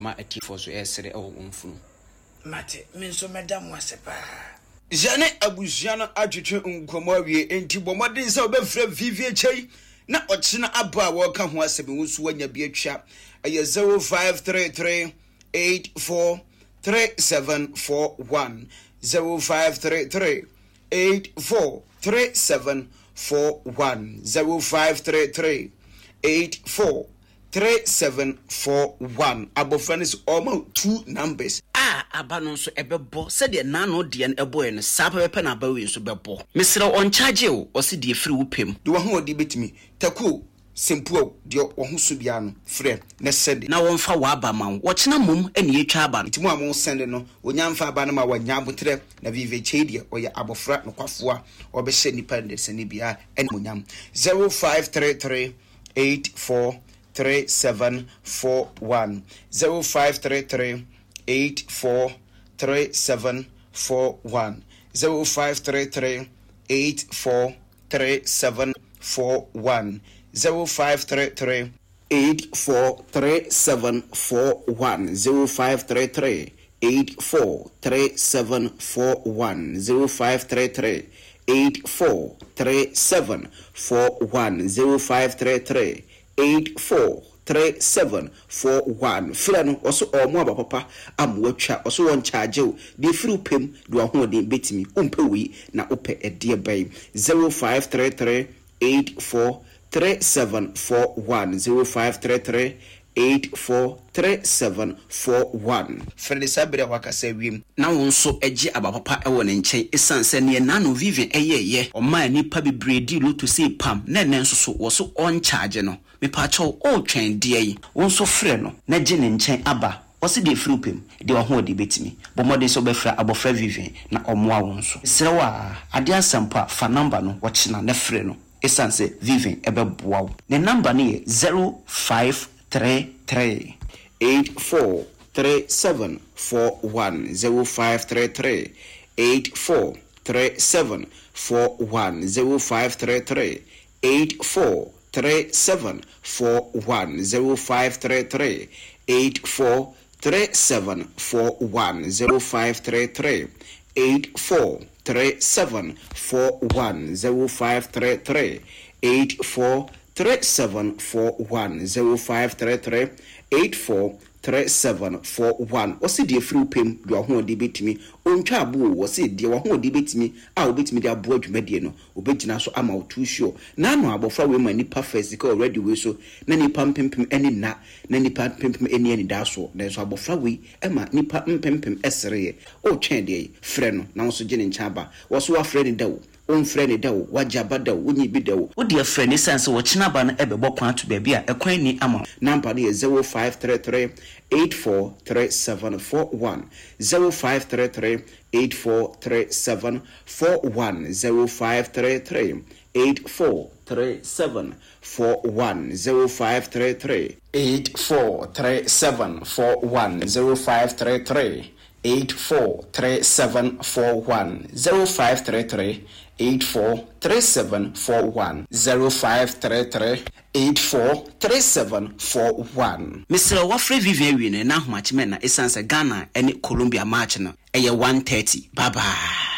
ma atifo so esere ewo mfunu mate me nso medam wasepa jane abuziano atwetwe nkomo awie enti bomodin se obefra vivie chei na ochina aba wo ka ho asebe wusu wanya bi atwa aye 0533 843741 0533 843741 0533 843741 abofra is almost 2 numbers aba no so ebebo se de na no de eboy no sapa bepe na aba we so bebo mesere on charge o se de free wupem de wo ho de betimi taku simple de wo ho so bia no frɛ na send na won fa wa aba man wo kyena mom ene etwa aba no timu amon send no onya mfa aba no ma wanya abotre na vive chedie oya abofra no kwafoa obehye nipa ndese ne bia ene monyam 0533 843741 0533 843741 0533 843741 0533 843741 0533 843741 0533 843741 0533 843741 frano oso omo abapapa amwatwa oso won charge o de free pem do ahode betimi umpe wi na ope ede bai 0533 843741 0533 843741 frede sabre wakasa wiem na won so agi abapapa ewo ne nchen esanse ne na no Vivian eyeye o ma nipa bebredi lo to say pam na nso so wo so on charge no me pa cho o twen de yi won so frɛ no na gye ne nchen aba o se de free pem de wo ho de betimi bo mode so be fra abofra Vivian na omoa won so serewa ade asampa fa number no wo kyena na frɛ no esanse Vivian ebeboa wo ne number ne 0533 843741 0533 843741 0533 843741 0533 843741 0533 843741 0533 843741 0533 843741 osi de free pem do ho de betimi ontwa abo osi de wo ho de betimi a obetimi de abo adwumadie no obetina so ama otu sure na no abofra we ma nipa physical already we so na nipa mpempem eni na nipa mpempem eni eni da so na so abofra we e ma nipa mpempem esere o twen de frɛ no na so gye ne nchaba wo so wa frɛ ne dawo on frɛ dawo wajaba dawo onyi bi dawo wo de frɛ ne sense wo kyena ba no ebebɔ kwan to ba bia ekwan ni ama number ne 0533 843741 0533 843741 0533 843741 0533 843741 0533 843741 0533 843741 0533 843741 Mr. Wafre Vivian na ahomachime na esanse Ghana ene Colombia match no eye 1:30 bye bye.